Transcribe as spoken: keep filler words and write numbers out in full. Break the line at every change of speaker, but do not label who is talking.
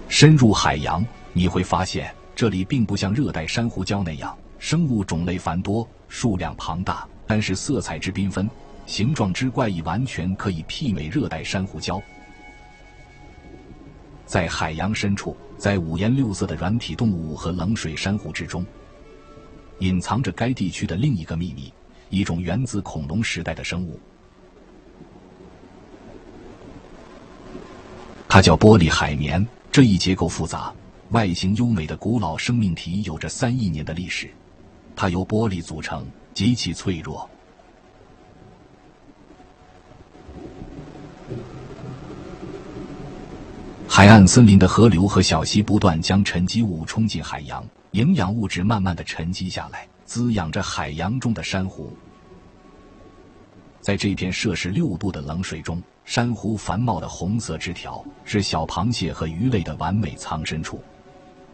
深入海洋，你会发现这里并不像热带珊瑚礁那样生物种类繁多，数量庞大，但是色彩之缤纷，形状之怪异，完全可以媲美热带珊瑚礁。在海洋深处，在五颜六色的软体动物和冷水珊瑚之中，隐藏着该地区的另一个秘密，一种源自恐龙时代的生物，它叫玻璃海绵。这一结构复杂、外形优美的古老生命体有着三亿年的历史，它由玻璃组成，极其脆弱。海岸森林的河流和小溪不断将沉积物冲进海洋，营养物质慢慢地沉积下来，滋养着海洋中的珊瑚。在这片摄氏六度的冷水中，珊瑚繁茂的红色枝条是小螃蟹和鱼类的完美藏身处。